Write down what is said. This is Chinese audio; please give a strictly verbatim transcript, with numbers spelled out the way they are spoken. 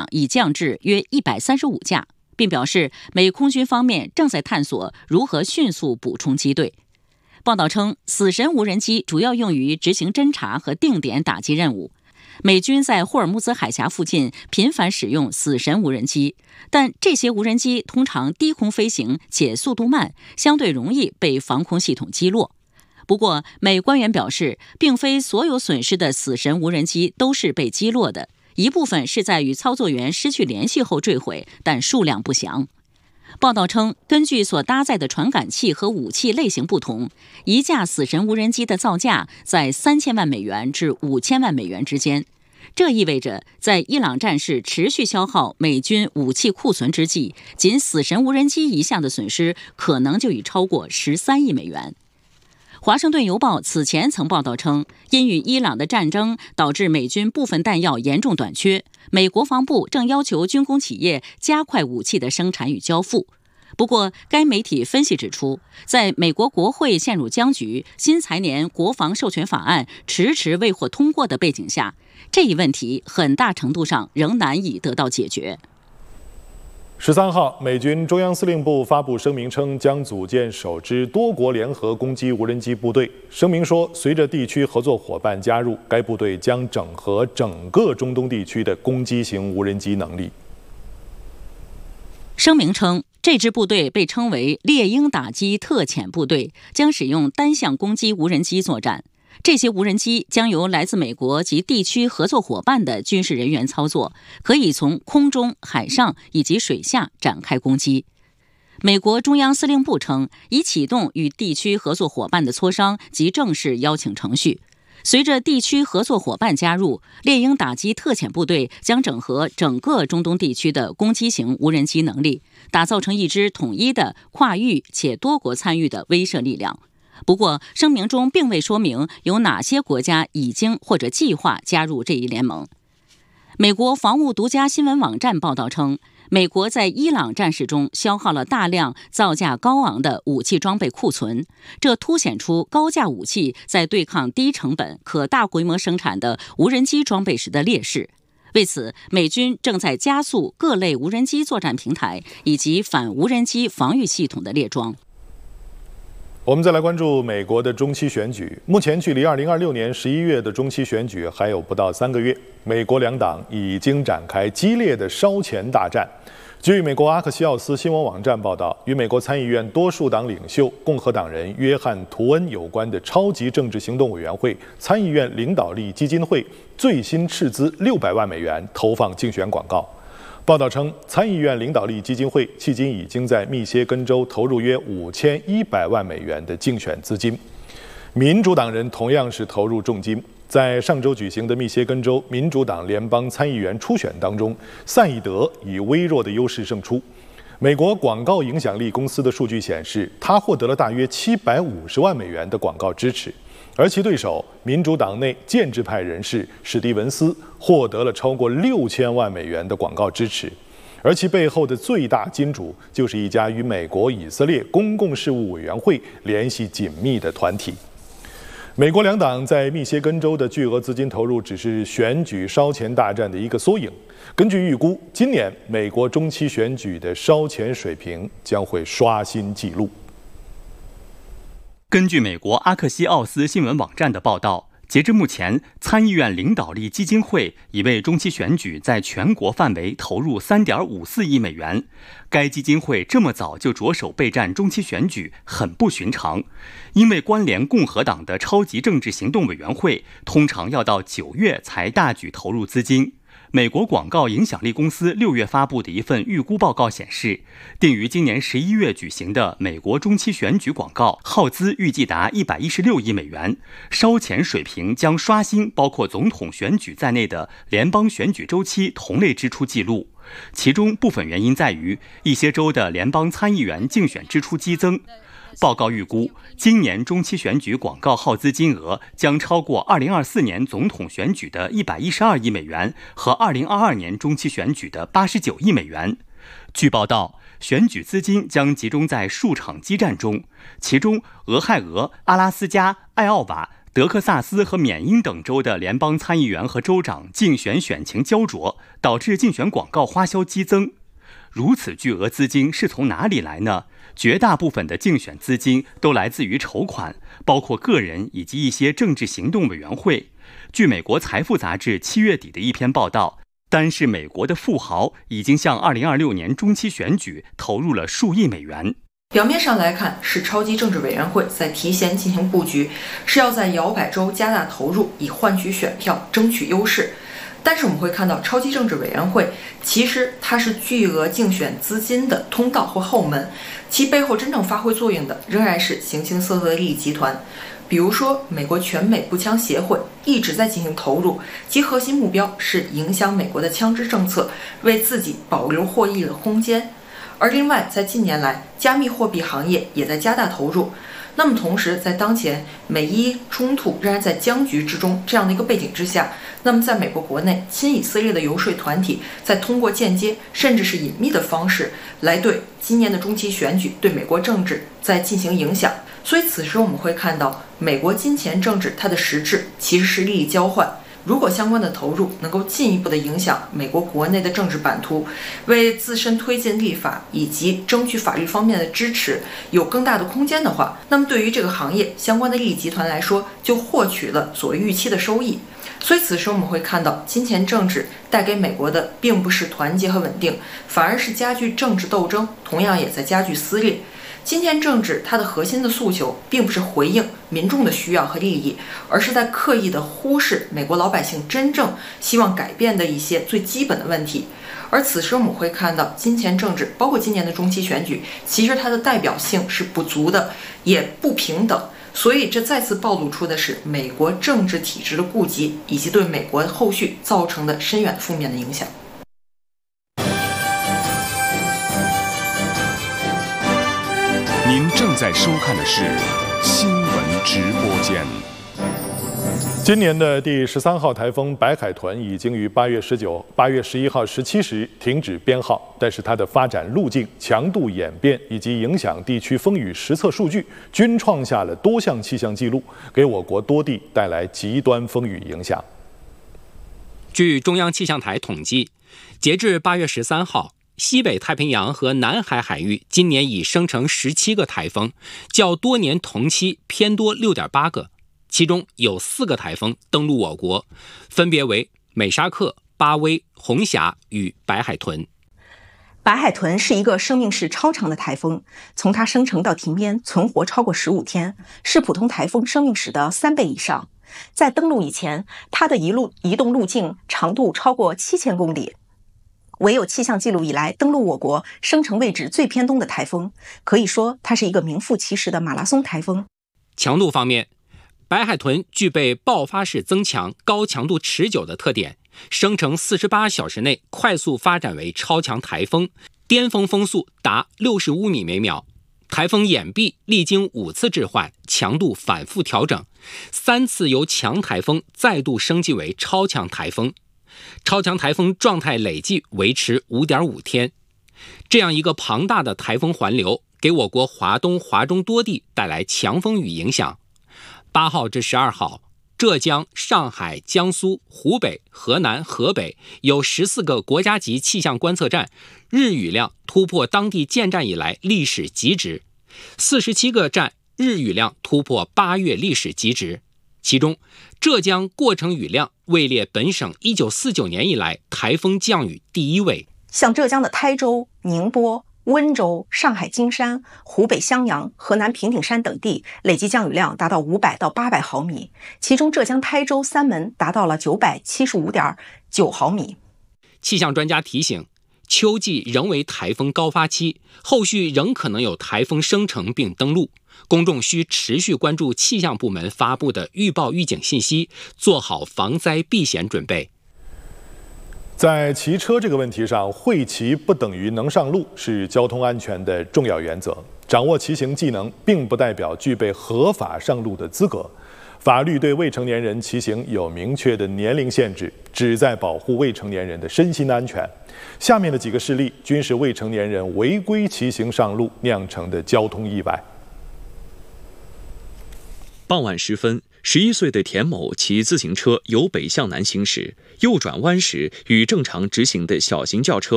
已降至约一百三十五架，并表示美空军方面正在探索如何迅速补充机队。报道称，死神无人机主要用于执行侦察和定点打击任务。美军在霍尔木兹海峡附近频繁使用死神无人机，但这些无人机通常低空飞行且速度慢，相对容易被防空系统击落。不过，美官员表示，并非所有损失的死神无人机都是被击落的，一部分是在与操作员失去联系后坠毁，但数量不详。报道称，根据所搭载的传感器和武器类型不同，一架死神无人机的造价在三千万美元至五千万美元之间。这意味着，在伊朗战事持续消耗美军武器库存之际，仅死神无人机一项的损失可能就已超过十三亿美元。华盛顿邮报此前曾报道称，因与伊朗的战争导致美军部分弹药严重短缺，美国防部正要求军工企业加快武器的生产与交付。不过，该媒体分析指出，在美国国会陷入僵局、新财年国防授权法案迟迟未获通过的背景下，这一问题很大程度上仍难以得到解决。 十三号，美军中央司令部发布声明称，将组建首支多国联合攻击无人机部队。声明说，随着地区合作伙伴加入，该部队将整合整个中东地区的攻击型无人机能力。 声明称，这支部队被称为猎鹰打击特遣部队，将使用单向攻击无人机作战。这些无人机将由来自美国及地区合作伙伴的军事人员操作，可以从空中、海上以及水下展开攻击。美国中央司令部称，已启动与地区合作伙伴的磋商及正式邀请程序。随着地区合作伙伴加入，猎鹰打击特遣部队将整合整个中东地区的攻击型无人机能力，打造成一支统一的跨域且多国参与的威慑力量。不过，声明中并未说明有哪些国家已经或者计划加入这一联盟。美国防务独家新闻网站报道称，美国在伊朗战事中消耗了大量造价高昂的武器装备库存，这凸显出高价武器在对抗低成本、可大规模生产的无人机装备时的劣势。为此，美军正在加速各类无人机作战平台以及反无人机防御系统的列装。 我们再来关注美国的中期选举。目前距离二零二六年十一月的中期选举还有不到三个月，美国两党已经展开激烈的烧钱大战。据美国阿克西奥斯新闻网站报道，与美国参议院多数党领袖共和党人约翰·图恩有关的超级政治行动委员会参议院领导力基金会最新斥资六百万美元投放竞选广告。报道称，参议院领导力基金会迄今已经在密歇根州投入约五千一百万美元的竞选资金。民主党人同样是投入重金。在上周举行的密歇根州民主党联邦参议员初选当中，赛义德以微弱的优势胜出。美国广告影响力公司的数据显示，他获得了大约七百五十万美元的广告支持。而其对手民主党内建制派人士史蒂文斯获得了超过六千万美元的广告支持，而其背后的最大金主就是一家与美国以色列公共事务委员会联系紧密的团体。美国两党在密歇根州的巨额资金投入只是选举烧钱大战的一个缩影。根据预估，今年美国中期选举的烧钱水平将会刷新纪录。 根据美国阿克西奥斯新闻网站的报道，截至目前，参议院领导力基金会已为中期选举在全国范围投入 三点五四亿美元。该基金会这么早就着手备战中期选举很不寻常，因为关联共和党的超级政治行动委员会通常要到九月才大举投入资金。美国广告影响力公司六月发布的一份预估报告显示，定于今年十一月举行的美国中期选举广告耗资预计达一百一十六亿美元，烧钱水平将刷新包括总统选举在内的联邦选举周期同类支出记录。其中部分原因在于一些州的联邦参议员竞选支出激增。报告预估，今年中期选举广告耗资金额将超过二零二四年总统选举的一百一十二亿美元和二零二二年中期选举的八十九亿美元。据报道，选举资金将集中在数场激战中，其中俄亥俄、阿拉斯加、艾奥瓦、 德克萨斯和缅因等州的联邦参议员和州长竞选选情焦灼，导致竞选广告花销激增。如此巨额资金是从哪里来呢？绝大部分的竞选资金都来自于筹款，包括个人以及一些政治行动委员会。据美国财富杂志七月底的一篇报道，单是美国的富豪已经向二零二六年中期选举投入了数亿美元。 表面上来看，是超级政治委员会在提前进行布局，是要在摇摆州加大投入，以换取选票，争取优势。但是我们会看到，超级政治委员会其实它是巨额竞选资金的通道或后门，其背后真正发挥作用的仍然是形形色色的利益集团。比如说，美国全美步枪协会一直在进行投入，其核心目标是影响美国的枪支政策，为自己保留获益的空间。而另外，在近年来，加密货币行业也在加大投入。那么同时，在当前美伊冲突仍然在僵局之中这样的一个背景之下，那么在美国国内，亲以色列的游说团体在通过间接甚至是隐秘的方式来对今年的中期选举、对美国政治在进行影响。所以此时我们会看到，美国金钱政治它的实质其实是利益交换。如果相关的投入能够进一步的影响美国国内的政治版图，为自身推进立法以及争取法律方面的支持有更大的空间的话，那么对于这个行业相关的利益集团来说，就获取了所谓预期的收益。所以此时我们会看到，金钱政治带给美国的并不是团结和稳定，反而是加剧政治斗争，同样也在加剧撕裂。金钱政治它的核心的诉求并不是回应民众的需要和利益，而是在刻意的忽视美国老百姓真正希望改变的一些最基本的问题。而此时我们会看到，金钱政治包括今年的中期选举，其实它的代表性是不足的，也不平等。所以这再次暴露出的是美国政治体制的痼疾，以及对美国后续造成的深远负面的影响。 您正在收看的是新闻直播间。 今年的第十三号台风白海豚已经于八月十九、八月十一号十七时停止编号，但是它的发展路径、强度演变以及影响地区风雨实测数据均创下了多项气象记录，给我国多地带来极端风雨影响。 据中央气象台统计，截至八月十三号，西北太平洋和南海海域今年已生成十七个台风，较多年同期偏多 六点八个，其中有四个台风登陆我国，分别为美沙克、巴威、红霞与白海豚。 白海豚是一个生命史超长的台风，从它生成到停编存活超过十五天，是普通台风生命史的三倍以上。在登陆以前，它的一路移动路径长度超过七千公里。唯有气象记录以来登陆我国生成位置最偏东的台风，可以说它是一个名副其实的马拉松台风。 强度方面，白海豚具备爆发式增强、高强度持久的特点，生成四十八小时内快速发展为超强台风，巅峰风速达六十五米每秒。台风眼壁历经五次置换，强度反复调整，三次由强台风再度升级为超强台风。超强台风状态累计维持 五点五天，这样一个庞大的台风环流，给我国华东、华中多地带来强风雨影响。八号至十二号，浙江、上海、江苏、湖北、河南、河北有十四个国家级气象观测站日雨量突破当地建站以来历史极值，四十七个站日雨量突破八月历史极值。其中，浙江过程雨量位列本省一九四九年以来台风降雨第一位。 像浙江的台州、宁波、温州、上海金山、湖北襄阳、河南平顶山等地累计降雨量达到五百到八百毫米，其中浙江台州三门达到了九百七十五点九毫米。 气象专家提醒，秋季仍为台风高发期，后续仍可能有台风生成并登陆，公众需持续关注气象部门发布的预报预警信息，做好防灾避险准备。 在骑车这个问题上，会骑不等于能上路，是交通安全的重要原则。掌握骑行技能，并不代表具备合法上路的资格。法律对未成年人骑行有明确的年龄限制，旨在保护未成年人的身心安全。下面的几个事例均是未成年人违规骑行上路酿成的交通意外。 傍晚时分， 十一岁的田某骑自行车由北向南行驶，右转弯时与正常直行的小型轿车